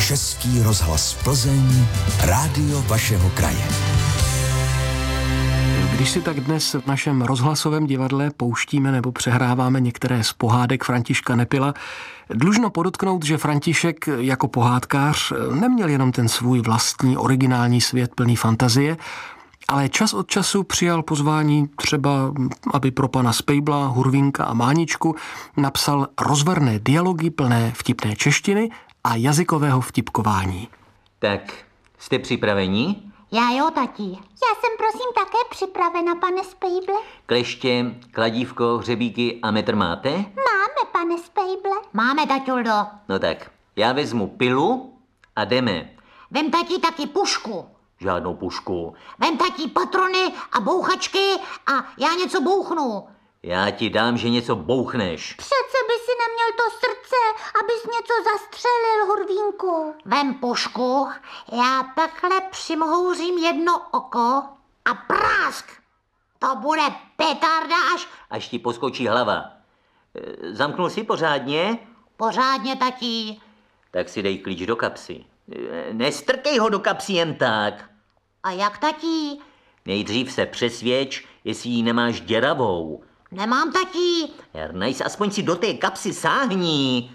Český rozhlas Plzeň, rádio vašeho kraje. Když si tak dnes v našem rozhlasovém divadle pouštíme nebo přehráváme některé z pohádek Františka Nepila, dlužno podotknout, že František jako pohádkář neměl jenom ten svůj vlastní originální svět plný fantazie, ale čas od času přijal pozvání třeba, aby pro pana Spejbla, Hurvínka a Máničku napsal rozverné dialogy plné vtipné češtiny a jazykového vtipkování. Tak, jste připraveni? Já jo, tati. Já jsem prosím také připravena, pane Spejble. Kleště, kladívko, hřebíky a metr máte? Máme, pane Spejble. Máme, taťuldo. No tak, já vezmu pilu a jdeme. Vem, tati, taky pušku. Žádnou pušku. Vem, tati, patrony a bouchačky a já něco bouchnu. Já ti dám, že něco bouchneš. Přece by si neměl to srdce, abys něco zastřelil, Hurvínku. Vem pušku, já takhle přimhouřím jedno oko a prásk. To bude petarda Až ti poskočí hlava. Zamknul si pořádně? Pořádně, tatí. Tak si dej klíč do kapsy. Nestrkej ho do kapsy jen tak. A jak, tatí? Nejdřív se přesvědč, jestli ji nemáš děravou. Nemám, tatí. Ernajs, aspoň si do té kapsy sáhni.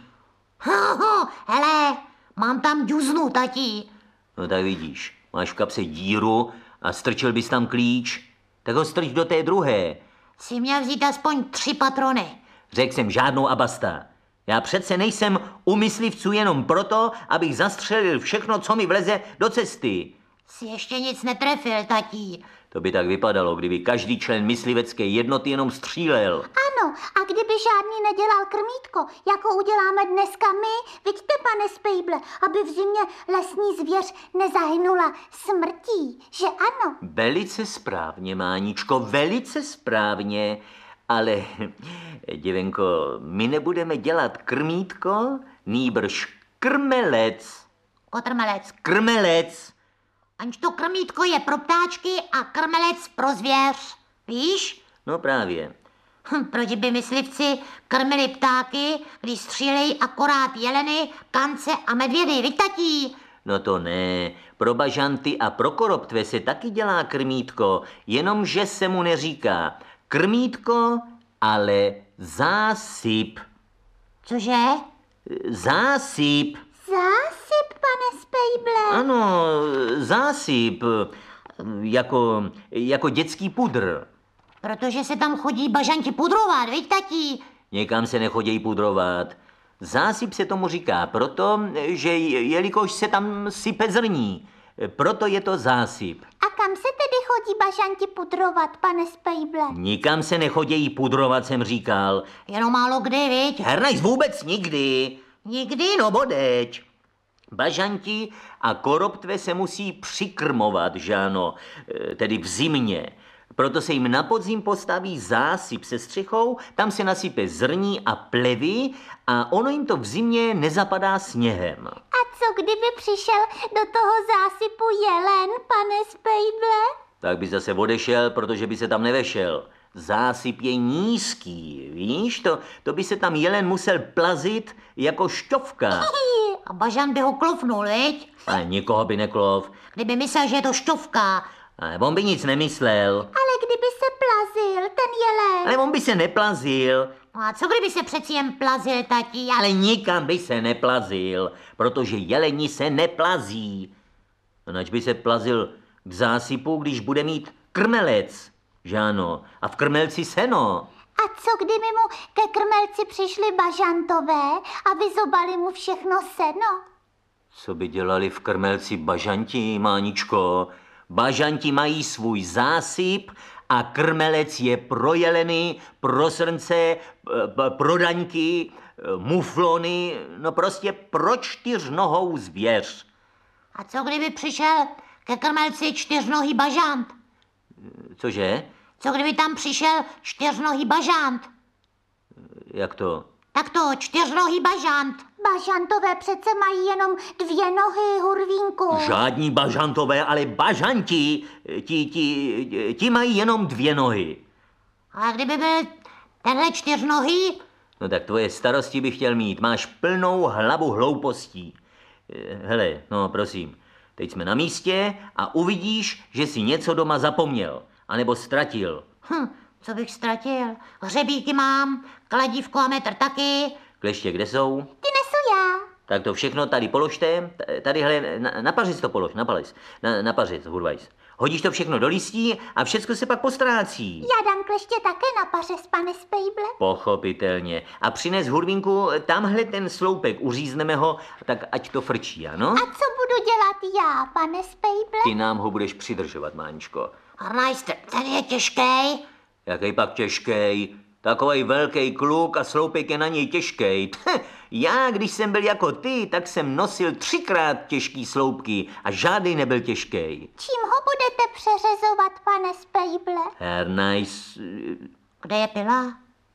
Hele, mám tam džuznu, tatí. No tak vidíš, máš v kapse díru a strčil bys tam klíč, tak ho strč do té druhé. Si měl vzít aspoň 3 patrony. Řekl jsem žádnou a basta. Já přece nejsem u myslivců jenom proto, abych zastřelil všechno, co mi vleze do cesty. Jsi ještě nic netrefil, tatí. To by tak vypadalo, kdyby každý člen myslivecké jednoty jenom střílel. Ano, a kdyby žádný nedělal krmítko, jako uděláme dneska my, vidíte, pane Spejble, aby v zimě lesní zvěř nezahynula smrtí, že ano? Velice správně, Máničko, velice správně. Ale, děvenko, my nebudeme dělat krmítko, nýbrž krmelec. Kotrmelec. Krmelec. Aniž to krmítko je pro ptáčky a krmelec pro zvěř. Víš? No právě. Proč by myslivci krmili ptáky, když střílejí akorát jeleny, kance a medvědy, viď, tatí? No to ne. Pro bažanty a pro koroptve se taky dělá krmítko, jenomže se mu neříká krmítko, ale zásyp. Cože? Zásyp. Zásyp, pane Spejble. Ano, zásyp. Jako dětský pudr. Protože se tam chodí bažanti pudrovat, viď, tatí? Někam se nechodí pudrovat. Zásyp se tomu říká proto, že jelikož se tam sype zrní. Proto je to zásyp. A kam se tedy chodí bažanti pudrovat, pane Spejble? Nikam se nechodějí pudrovat, jsem říkal. Jenom málo kdy, viď? Hernajs, vůbec nikdy. Nikdy? No bodeč. Bažanti a koroptve se musí přikrmovat, že ano, tedy v zimě. Proto se jim na podzim postaví zásyp se střechou, tam se nasype zrní a plevy a ono jim to v zimě nezapadá sněhem. A co kdyby přišel do toho zásypu jelen, pane Spejble? Tak by zase odešel, protože by se tam nevešel. Zásyp je nízký, víš? To by se tam jelen musel plazit jako šťovka. A bažant by ho klofnul, viď? A nikoho by neklov. Kdyby myslel, že je to šťovka. Ale on by nic nemyslel. Ale kdyby se plazil, ten jelen. Ale on by se neplazil. A co kdyby se přeci jen plazil, tatí? Ale nikam by se neplazil, protože jeleni se neplazí. A nač by se plazil k zásypu, když bude mít krmelec, že ano? A v krmelci seno. A co kdyby mu ke krmelci přišli bažantové a vyzobali mu všechno seno? Co by dělali v krmelci bažanti, Máničko? Bažanti mají svůj zásyp a krmelec je pro jeleny, pro srnce, pro daňky, muflony, no prostě pro 4nohou zvěř. A co kdyby přišel ke krmelci 4nohý bažant? Cože? Co kdyby tam přišel 4nohý bažant? Jak to? Tak to 4nohý bažant. Bažantové přece mají jenom 2 nohy, Hurvínku. Žádní bažantové, ale bažanti, ti mají jenom 2 nohy. A kdyby byl tenhle 4nohý? No tak tvoje starosti bych chtěl mít. Máš plnou hlavu hloupostí. Hele, no prosím, teď jsme na místě a uvidíš, že si něco doma zapomněl, anebo ztratil. Co bych ztratil? Hřebíky mám, kladívko a metr taky. Kleště kde jsou? Ty nesu já. Tak to všechno tady položte, tady hele, na pařic to polož, na pařic, hurvajs. Hodíš to všechno do listí a všechno se pak postrácí. Já dám kleště také na pařez, pane Spejble. Pochopitelně. A přines hurvínku, tamhle ten sloupek, uřízneme ho, tak ať to frčí, ano? A co budu dělat já, pane Spejble? Ty nám ho budeš přidržovat, Máničko. Arnajste, ten je těžký. Jaký pak těžkej? Takovej velký kluk a sloupek je na něj těžkej. Já, když jsem byl jako ty, tak jsem nosil 3krát těžký sloupky a žádný nebyl těžký. Čím ho budete přeřezovat, pane Spejble? Nice. Kde je pila?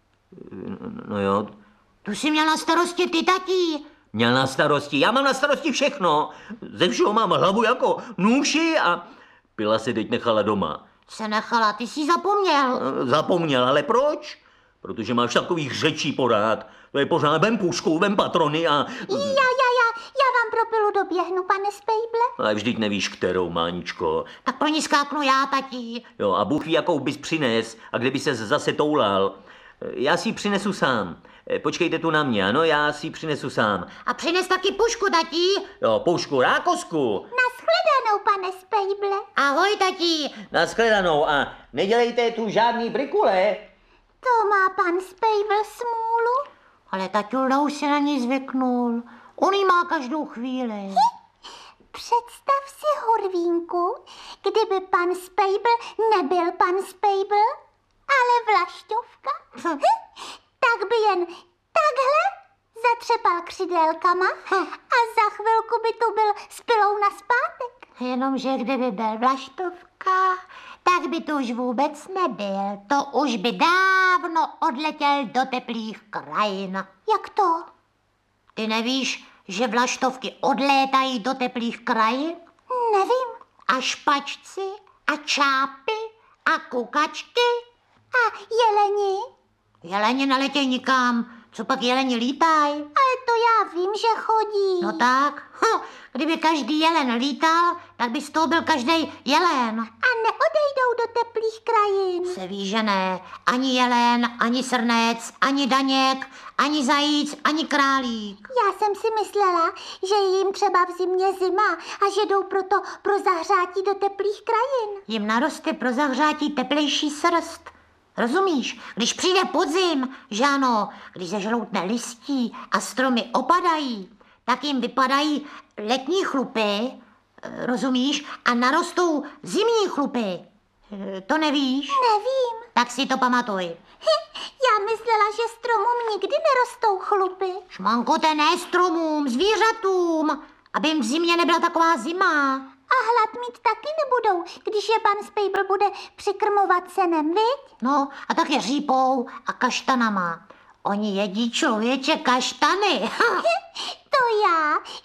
No jo. Tu jsi měl na starosti ty, tatí. Měl na starosti, já mám na starosti všechno. Ze všeho mám hlavu jako nůši a pila se teď nechala doma. Se nechala, ty jsi zapomněl. Zapomněl, ale proč? Protože máš takových řečí pořád. To je pořád vem pušku, vem patrony a... Já vám pro pilu doběhnu, pane Spejble. Ale vždyť nevíš, kterou, Máničko. Tak pro ní skáknu já, tatí. Jo, a Bůh ví, jakou bys přines a kde by ses zase toulal. Já si ji přinesu sám. Počkejte tu na mě, ano, já si ji přinesu sám. A přines taky pušku, tatí. Jo, pušku, rákosku. Nashledanou, pane Spejble. Ahoj, tatí. Nashledanou a nedělejte tu žádný brikule. To má pan Spejble smůlu. Ale taťulda už se na ní zvyknul. On jí má každou chvíli. Představ si, Hurvínku, kdyby pan Spejble nebyl pan Spejble, ale Vlašťovka, tak by jen takhle zatřepal křidélkama a za chvilku by tu byl s pilou naspátek. Jenomže kdyby byl Vlaštovka, tak by tu už vůbec nebyl. To už by dávno odletěl do teplých krajin. Jak to? Ty nevíš, že vlaštovky odlétají do teplých krajin? Nevím. A špačci, a čápy, a kukačky. A jeleni? Jeleni neletějí nikam. Co pak jeleni lítají? Ale to já vím, že chodí. No tak, kdyby každý jelen lítal, tak by z toho byl každý jelen. A neodejdou do teplých krajin. Se ví, že ne. Ani jelen, ani srnec, ani daněk, ani zajíc, ani králík. Já jsem si myslela, že je jim třeba v zimě zima a že jdou proto pro zahřátí do teplých krajin. Jim naroste pro zahřátí teplejší srst. Rozumíš? Když přijde podzim, že ano, když zažloutne listí a stromy opadají, tak jim vypadají letní chlupy, rozumíš? A narostou zimní chlupy. To nevíš? Nevím. Tak si to pamatuj. Já myslela, že stromům nikdy nerostou chlupy. Šmankote, ne stromům, zvířatům, aby jim v zimě nebyla taková zima. A hlad mít taky nebudou, když je pan Spejble bude přikrmovat senem, viď? No, a taky řípou a kaštanama. Oni jedí, člověče, kaštany. To já,